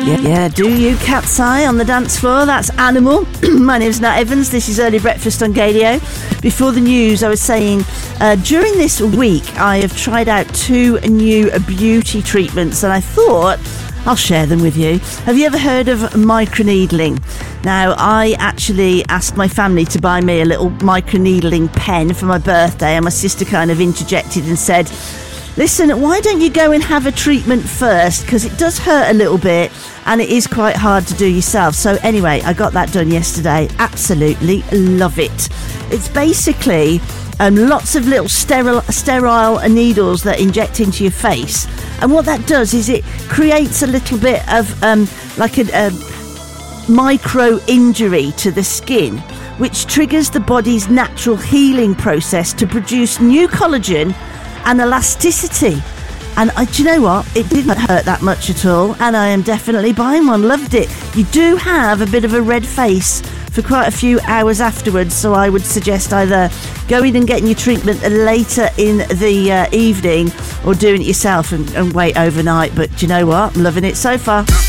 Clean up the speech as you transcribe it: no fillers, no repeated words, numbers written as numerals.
Yeah, do you cat's eye on the dance floor? That's Animal. My name's Nat Evans. This is Early Breakfast on Gadio. Before the news, I was saying, during this week, I have tried out 2 new beauty treatments, and I thought I'll share them with you. Have you ever heard of microneedling? Now, I actually asked my family to buy me a little microneedling pen for my birthday, and my sister kind of interjected and said, listen, why don't you go and have a treatment first? Because it does hurt a little bit and it is quite hard to do yourself. So anyway, I got that done yesterday. Absolutely love it. It's basically lots of little sterile needles that inject into your face. And what that does is it creates a little bit of like a micro injury to the skin, which triggers the body's natural healing process to produce new collagen and elasticity. And do you know what? It didn't hurt that much at all, and I am definitely buying one. Loved it. You do have a bit of a red face for quite a few hours afterwards, so I would suggest either going and getting your treatment later in the evening or doing it yourself and wait overnight. But do you know what? I'm loving it so far.